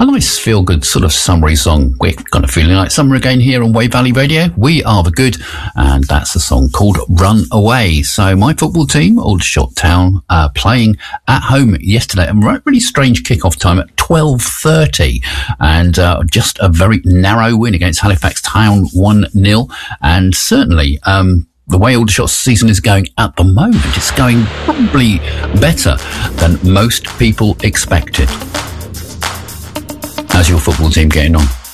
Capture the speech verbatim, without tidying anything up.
A nice feel-good sort of summery song. We're kind of feeling like summer again here on Wave Valley Radio. We are the good, and that's a song called Run Away. So my football team, Aldershot Town, uh, playing at home yesterday. A really strange kick-off time at twelve thirty, and uh, just a very narrow win against Halifax Town, one nil. And certainly um, the way Aldershot's season is going at the moment, it's going probably better than most people expected. How's your football team getting on?